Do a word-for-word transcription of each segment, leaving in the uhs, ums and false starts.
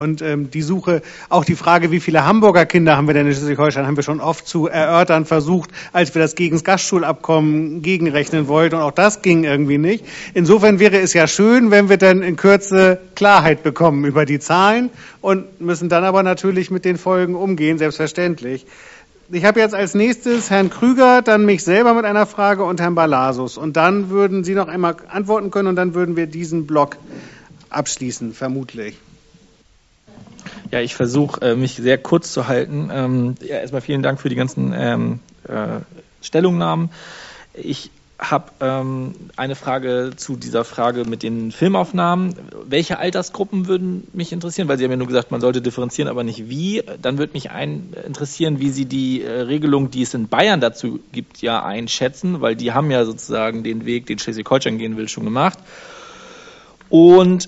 Und ähm, die Suche, auch die Frage, wie viele Hamburger Kinder haben wir denn in Schleswig-Holstein, haben wir schon oft zu erörtern versucht, als wir das gegen das Gastschulabkommen gegenrechnen wollten. Und auch das ging irgendwie nicht. Insofern wäre es ja schön, wenn wir dann in Kürze Klarheit bekommen über die Zahlen und müssen dann aber natürlich mit den Folgen umgehen, selbstverständlich. Ich habe jetzt als nächstes Herrn Krüger, dann mich selber mit einer Frage und Herrn Balasus. Und dann würden Sie noch einmal antworten können und dann würden wir diesen Block abschließen, vermutlich. Ja, ich versuche, mich sehr kurz zu halten. Ähm, ja, erstmal vielen Dank für die ganzen ähm, äh, Stellungnahmen. Ich habe ähm, eine Frage zu dieser Frage mit den Filmaufnahmen. Welche Altersgruppen würden mich interessieren? Weil Sie haben ja nur gesagt, man sollte differenzieren, aber nicht wie. Dann würde mich ein interessieren, wie Sie die äh, Regelung, die es in Bayern dazu gibt, ja einschätzen, weil die haben ja sozusagen den Weg, den Schleswig-Holstein gehen will, schon gemacht. Und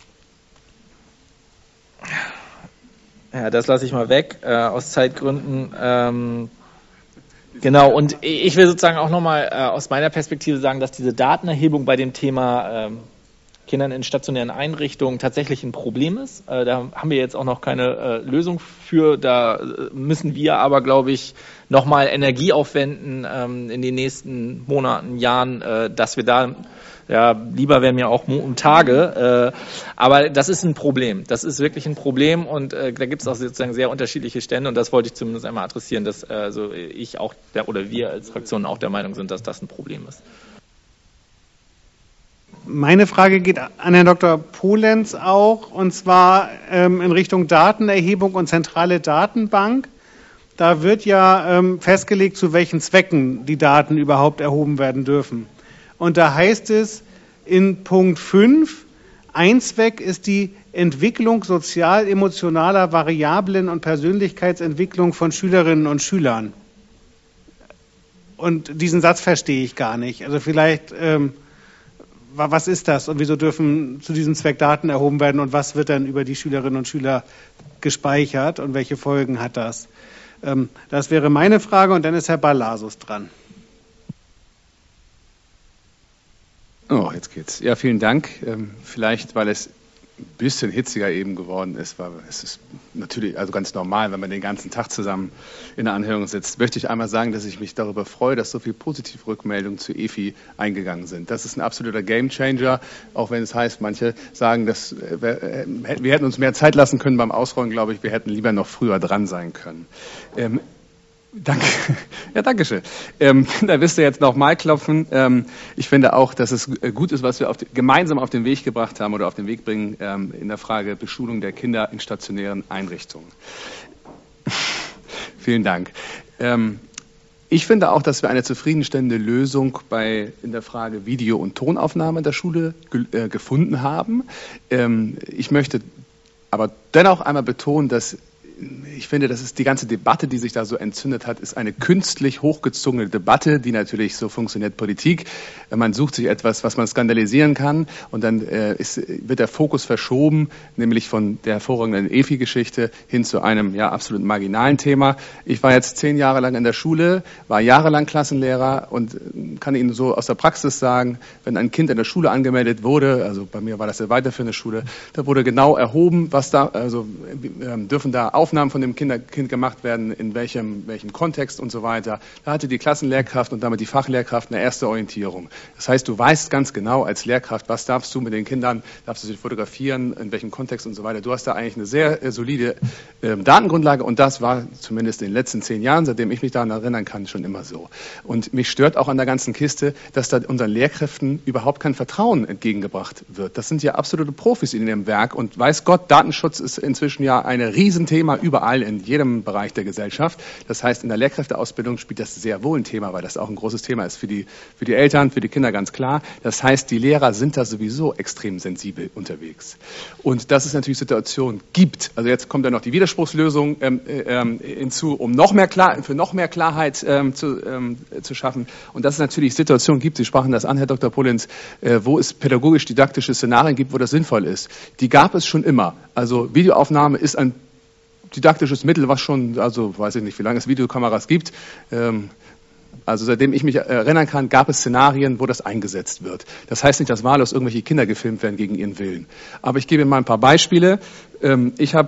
ja, das lasse ich mal weg, äh, aus Zeitgründen. Ähm, genau, und ich will sozusagen auch nochmal äh, aus meiner Perspektive sagen, dass diese Datenerhebung bei dem Thema ähm, Kindern in stationären Einrichtungen tatsächlich ein Problem ist. Äh, da haben wir jetzt auch noch keine äh, Lösung für. Da müssen wir aber, glaube ich, nochmal Energie aufwenden ähm, in den nächsten Monaten, Jahren, äh, dass wir da, ja, lieber wären mir auch um Tage, äh, aber das ist ein Problem. Das ist wirklich ein Problem und äh, da gibt es auch sozusagen sehr unterschiedliche Stände und das wollte ich zumindest einmal adressieren, dass äh, also ich auch der, oder wir als Fraktion auch der Meinung sind, dass das ein Problem ist. Meine Frage geht an Herrn Doktor Polenz auch, und zwar ähm, in Richtung Datenerhebung und zentrale Datenbank. Da wird ja ähm, festgelegt, zu welchen Zwecken die Daten überhaupt erhoben werden dürfen. Und da heißt es in Punkt fünf, ein Zweck ist die Entwicklung sozial-emotionaler Variablen und Persönlichkeitsentwicklung von Schülerinnen und Schülern. Und diesen Satz verstehe ich gar nicht. Also vielleicht, ähm, was ist das und wieso dürfen zu diesem Zweck Daten erhoben werden und was wird dann über die Schülerinnen und Schüler gespeichert und welche Folgen hat das? Ähm, das wäre meine Frage und dann ist Herr Balasus dran. Oh, jetzt geht's. Ja, vielen Dank. Ähm, vielleicht, weil es ein bisschen hitziger eben geworden ist, weil es ist natürlich also ganz normal, wenn man den ganzen Tag zusammen in der Anhörung sitzt, möchte ich einmal sagen, dass ich mich darüber freue, dass so viele positive Rückmeldungen zu E F I eingegangen sind. Das ist ein absoluter Gamechanger, auch wenn es heißt, manche sagen, dass wir, wir hätten uns mehr Zeit lassen können beim Ausrollen, glaube ich, wir hätten lieber noch früher dran sein können. Ähm, Danke. Ja, danke schön. Ähm, da wirst du jetzt noch mal klopfen. Ähm, ich finde auch, dass es gut ist, was wir auf die, gemeinsam auf den Weg gebracht haben oder auf den Weg bringen ähm, in der Frage Beschulung der Kinder in stationären Einrichtungen. Vielen Dank. Ähm, ich finde auch, dass wir eine zufriedenstellende Lösung bei, in der Frage Video- und Tonaufnahme in der Schule ge äh, gefunden haben. Ähm, ich möchte aber dennoch einmal betonen, dass ich finde, das ist die ganze Debatte, die sich da so entzündet hat, ist eine künstlich hochgezogene Debatte, die natürlich so funktioniert Politik. Man sucht sich etwas, was man skandalisieren kann und dann äh, ist, wird der Fokus verschoben, nämlich von der hervorragenden E F I-Geschichte hin zu einem ja absolut marginalen Thema. Ich war jetzt zehn Jahre lang in der Schule, war jahrelang Klassenlehrer und kann Ihnen so aus der Praxis sagen, wenn ein Kind in der Schule angemeldet wurde, also bei mir war das eine weiterführende Schule, da wurde genau erhoben, was da, also äh, dürfen da auf Aufnahmen von dem Kinder, Kind gemacht werden, in welchem, welchem Kontext und so weiter. Da hatte die Klassenlehrkraft und damit die Fachlehrkraft eine erste Orientierung. Das heißt, du weißt ganz genau als Lehrkraft, was darfst du mit den Kindern, darfst du sie fotografieren, in welchem Kontext und so weiter. Du hast da eigentlich eine sehr äh, solide äh, Datengrundlage und das war zumindest in den letzten zehn Jahren, seitdem ich mich daran erinnern kann, schon immer so. Und mich stört auch an der ganzen Kiste, dass da unseren Lehrkräften überhaupt kein Vertrauen entgegengebracht wird. Das sind ja absolute Profis in dem Werk und weiß Gott, Datenschutz ist inzwischen ja ein Riesenthema überall in jedem Bereich der Gesellschaft. Das heißt, in der Lehrkräfteausbildung spielt das sehr wohl ein Thema, weil das auch ein großes Thema ist für die, für die Eltern, für die Kinder ganz klar. Das heißt, die Lehrer sind da sowieso extrem sensibel unterwegs. Und dass es natürlich Situationen gibt, also jetzt kommt ja noch die Widerspruchslösung ähm, ähm, hinzu, um noch mehr klar, für noch mehr Klarheit ähm, zu, ähm, zu schaffen. Und dass es natürlich Situationen gibt, Sie sprachen das an, Herr Doktor Polenz, äh, wo es pädagogisch-didaktische Szenarien gibt, wo das sinnvoll ist. Die gab es schon immer. Also Videoaufnahme ist ein didaktisches Mittel, was schon, also weiß ich nicht, wie lange es Videokameras gibt. Ähm, Also seitdem ich mich erinnern kann, gab es Szenarien, wo das eingesetzt wird. Das heißt nicht, dass wahllos irgendwelche Kinder gefilmt werden gegen ihren Willen. Aber ich gebe Ihnen mal ein paar Beispiele. Ich habe